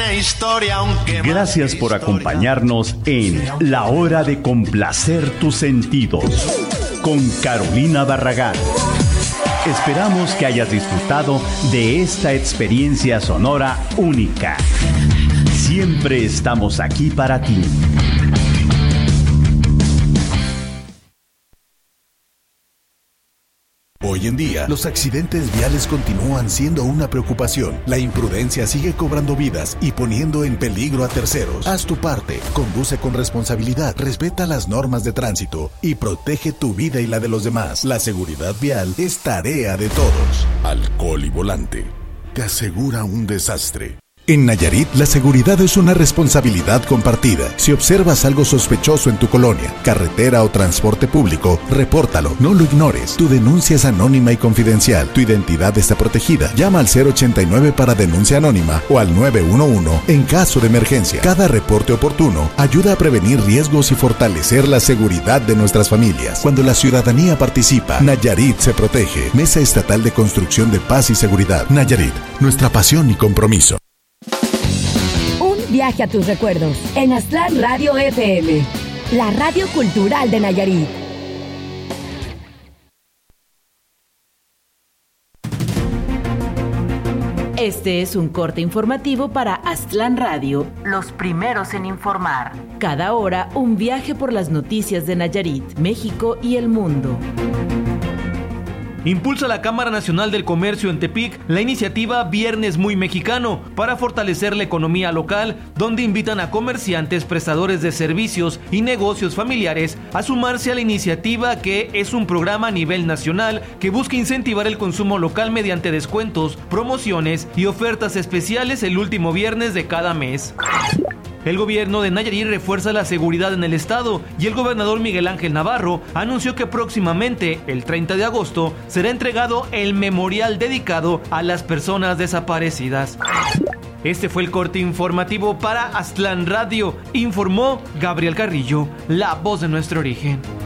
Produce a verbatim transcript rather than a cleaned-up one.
tiene historia, aunque... Gracias por acompañarnos en La Hora de Complacer tus Sentidos con Carolina Barragán. Esperamos que hayas disfrutado de esta experiencia sonora única. Siempre estamos aquí para ti. Hoy en día, los accidentes viales continúan siendo una preocupación. La imprudencia sigue cobrando vidas y poniendo en peligro a terceros. Haz tu parte, conduce con responsabilidad, respeta las normas de tránsito y protege tu vida y la de los demás. La seguridad vial es tarea de todos. Alcohol y volante te asegura un desastre. En Nayarit, la seguridad es una responsabilidad compartida. Si observas algo sospechoso en tu colonia, carretera o transporte público, repórtalo, no lo ignores. Tu denuncia es anónima y confidencial. Tu identidad está protegida. Llama al cero ochenta y nueve para denuncia anónima o al nueve uno uno en caso de emergencia. Cada reporte oportuno ayuda a prevenir riesgos y fortalecer la seguridad de nuestras familias. Cuando la ciudadanía participa, Nayarit se protege. Mesa Estatal de Construcción de Paz y Seguridad. Nayarit, nuestra pasión y compromiso. Viaje a tus recuerdos en Aztlán Radio F M, la radio cultural de Nayarit. Este es un corte informativo para Aztlán Radio, los primeros en informar. Cada hora un viaje por las noticias de Nayarit, México y el mundo. Impulsa la Cámara Nacional del Comercio en Tepic la iniciativa Viernes Muy Mexicano para fortalecer la economía local, donde invitan a comerciantes, prestadores de servicios y negocios familiares a sumarse a la iniciativa, que es un programa a nivel nacional que busca incentivar el consumo local mediante descuentos, promociones y ofertas especiales el último viernes de cada mes. El gobierno de Nayarit refuerza la seguridad en el estado y el gobernador Miguel Ángel Navarro anunció que próximamente, el treinta de agosto, será entregado el memorial dedicado a las personas desaparecidas. Este fue el corte informativo para Aztlán Radio, informó Gabriel Carrillo, la voz de nuestro origen.